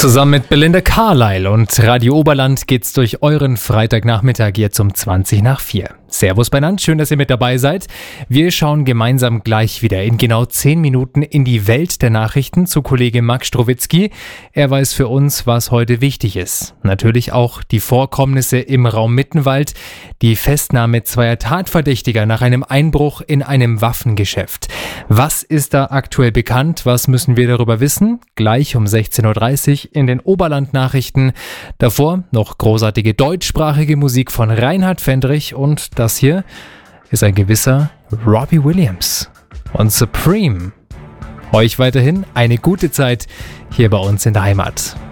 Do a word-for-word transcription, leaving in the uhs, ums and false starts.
Zusammen mit Belinda Carlisle und Radio Oberland geht's durch euren Freitagnachmittag jetzt um zwanzig nach vier. Servus beieinander, schön, dass ihr mit dabei seid. Wir schauen gemeinsam gleich wieder in genau zehn Minuten in die Welt der Nachrichten zu Kollege Max Strowitzki. Er weiß für uns, was heute wichtig ist. Natürlich auch die Vorkommnisse im Raum Mittenwald, die Festnahme zweier Tatverdächtiger nach einem Einbruch in einem Waffengeschäft. Was ist da aktuell bekannt? Was müssen wir darüber wissen? Gleich um sechzehn Uhr dreißig in den Oberland-Nachrichten. Davor noch großartige deutschsprachige Musik von Reinhard Fendrich und das hier ist ein gewisser Robbie Williams und Supreme. Euch weiterhin eine gute Zeit hier bei uns in der Heimat.